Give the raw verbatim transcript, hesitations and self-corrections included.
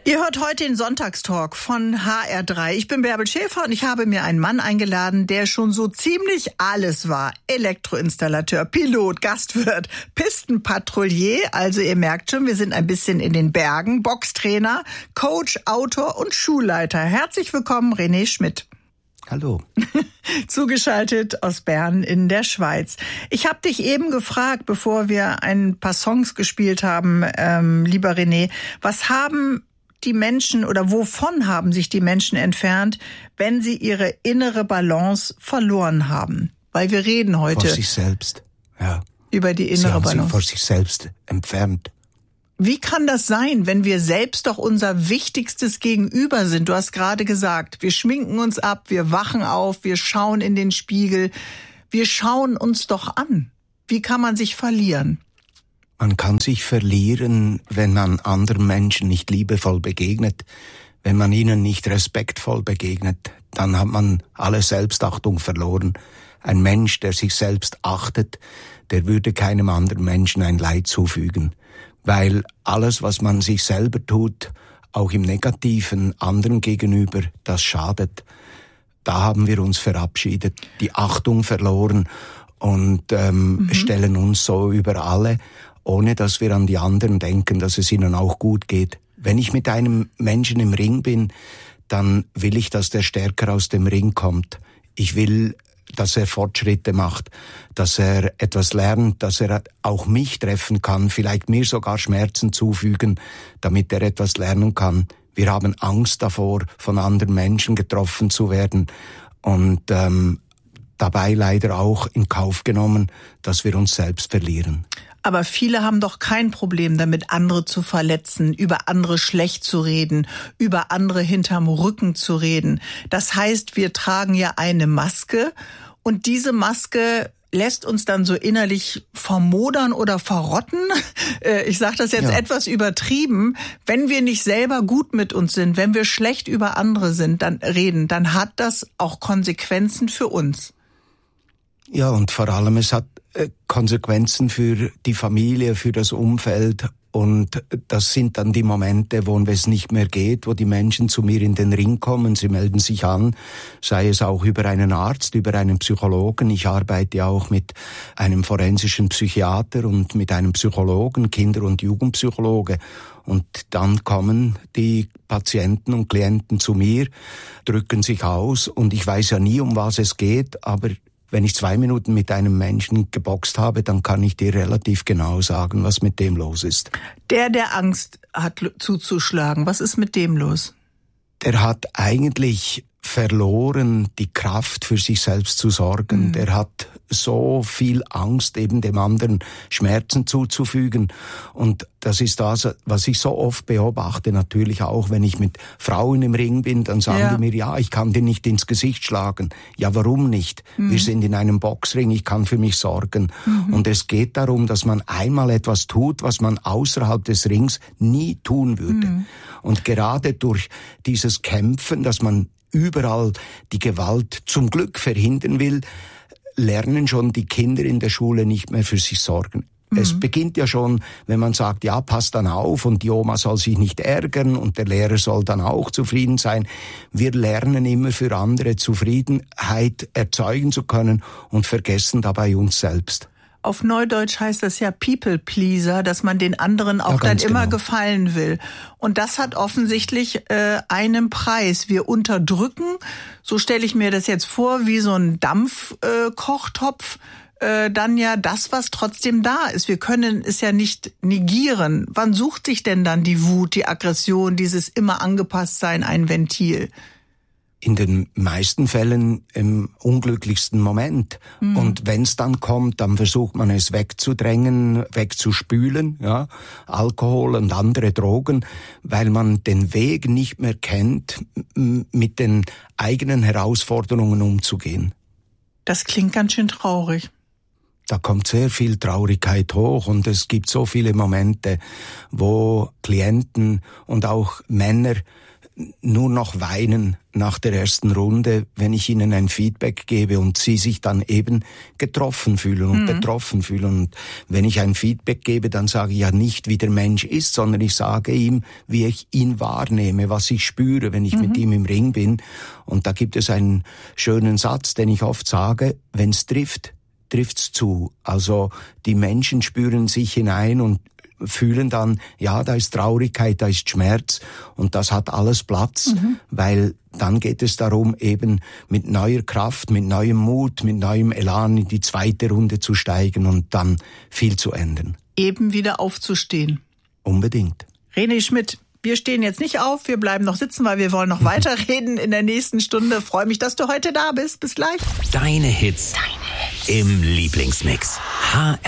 Ihr hört heute den Sonntagstalk von H R drei. Ich bin Bärbel Schäfer und ich habe mir einen Mann eingeladen, der schon so ziemlich alles war. Elektroinstallateur, Pilot, Gastwirt, Pistenpatrouillier. Also ihr merkt schon, wir sind ein bisschen in den Bergen. Boxtrainer, Coach, Autor und Schulleiter. Herzlich willkommen, René Schmidt. Hallo. Zugeschaltet aus Bern in der Schweiz. Ich habe dich eben gefragt, bevor wir ein paar Songs gespielt haben, ähm, lieber René, was haben die Menschen oder wovon haben sich die Menschen entfernt, wenn sie ihre innere Balance verloren haben? Weil wir reden heute vor sich selbst, ja, über die innere sie haben Balance. Sich vor sich selbst entfernt. Wie kann das sein, wenn wir selbst doch unser wichtigstes Gegenüber sind? Du hast gerade gesagt, wir schminken uns ab, wir wachen auf, wir schauen in den Spiegel. Wir schauen uns doch an. Wie kann man sich verlieren? Man kann sich verlieren, wenn man anderen Menschen nicht liebevoll begegnet, wenn man ihnen nicht respektvoll begegnet. Dann hat man alle Selbstachtung verloren. Ein Mensch, der sich selbst achtet, der würde keinem anderen Menschen ein Leid zufügen. Weil alles, was man sich selber tut, auch im Negativen anderen gegenüber, das schadet. Da haben wir uns verabschiedet, die Achtung verloren und ähm, mhm. stellen uns so über alle, ohne dass wir an die anderen denken, dass es ihnen auch gut geht. Wenn ich mit einem Menschen im Ring bin, dann will ich, dass der stärker aus dem Ring kommt. Ich will, dass er Fortschritte macht, dass er etwas lernt, dass er auch mich treffen kann, vielleicht mir sogar Schmerzen zufügen, damit er etwas lernen kann. Wir haben Angst davor, von anderen Menschen getroffen zu werden und ähm, dabei leider auch in Kauf genommen, dass wir uns selbst verlieren. Aber viele haben doch kein Problem damit, andere zu verletzen, über andere schlecht zu reden, über andere hinterm Rücken zu reden. Das heißt, wir tragen ja eine Maske und diese Maske lässt uns dann so innerlich vermodern oder verrotten. Ich sage das jetzt ja. etwas übertrieben. Wenn wir nicht selber gut mit uns sind, wenn wir schlecht über andere sind, dann reden, dann hat das auch Konsequenzen für uns. Ja, und vor allem, es hat Konsequenzen für die Familie, für das Umfeld. Und das sind dann die Momente, wo es nicht mehr geht, wo die Menschen zu mir in den Ring kommen. Sie melden sich an, sei es auch über einen Arzt, über einen Psychologen. Ich arbeite auch mit einem forensischen Psychiater und mit einem Psychologen, Kinder- und Jugendpsychologe. Und dann kommen die Patienten und Klienten zu mir, drücken sich aus. Und ich weiß ja nie, um was es geht, aber wenn ich zwei Minuten mit einem Menschen geboxt habe, dann kann ich dir relativ genau sagen, was mit dem los ist. Der, der Angst hat zuzuschlagen, was ist mit dem los? Der hat eigentlich verloren, die Kraft für sich selbst zu sorgen. Mhm. Der hat so viel Angst, eben dem anderen Schmerzen zuzufügen. Und das ist das, was ich so oft beobachte, natürlich auch, wenn ich mit Frauen im Ring bin, dann sagen ja. die mir, ja, ich kann dir nicht ins Gesicht schlagen. Ja, warum nicht? Mhm. Wir sind in einem Boxring, ich kann für mich sorgen. Mhm. Und es geht darum, dass man einmal etwas tut, was man außerhalb des Rings nie tun würde. Mhm. Und gerade durch dieses Kämpfen, dass man überall die Gewalt zum Glück verhindern will, lernen schon die Kinder in der Schule nicht mehr für sich sorgen. Mhm. Es beginnt ja schon, wenn man sagt, ja, pass dann auf und die Oma soll sich nicht ärgern und der Lehrer soll dann auch zufrieden sein. Wir lernen immer für andere Zufriedenheit erzeugen zu können und vergessen dabei uns selbst. Auf Neudeutsch heißt das ja People-Pleaser, dass man den anderen auch ja, dann immer genau. gefallen will. Und das hat offensichtlich äh, einen Preis. Wir unterdrücken, so stelle ich mir das jetzt vor, wie so ein Dampfkochtopf, äh, äh, dann ja das, was trotzdem da ist. Wir können es ja nicht negieren. Wann sucht sich denn dann die Wut, die Aggression, dieses immer angepasst sein, ein Ventil? In den meisten Fällen im unglücklichsten Moment. Mhm. Und wenn es dann kommt, dann versucht man es wegzudrängen, wegzuspülen, ja, Alkohol und andere Drogen, weil man den Weg nicht mehr kennt, mit den eigenen Herausforderungen umzugehen. Das klingt ganz schön traurig. Da kommt sehr viel Traurigkeit hoch und es gibt so viele Momente, wo Klienten und auch Männer nur noch weinen nach der ersten Runde, wenn ich ihnen ein Feedback gebe und sie sich dann eben getroffen fühlen und mhm. betroffen fühlen. Und wenn ich ein Feedback gebe, dann sage ich ja nicht, wie der Mensch ist, sondern ich sage ihm, wie ich ihn wahrnehme, was ich spüre, wenn ich mhm. mit ihm im Ring bin. Und da gibt es einen schönen Satz, den ich oft sage: Wenn's trifft, trifft's zu. Also die Menschen spüren sich hinein und fühlen dann, ja, da ist Traurigkeit, da ist Schmerz und das hat alles Platz, mhm. weil dann geht es darum, eben mit neuer Kraft, mit neuem Mut, mit neuem Elan in die zweite Runde zu steigen und dann viel zu ändern. Eben wieder aufzustehen. Unbedingt. René Schmidt, wir stehen jetzt nicht auf, wir bleiben noch sitzen, weil wir wollen noch weiterreden in der nächsten Stunde. Freue mich, dass du heute da bist. Bis gleich. Deine Hits, Deine Hits. Im Lieblingsmix. H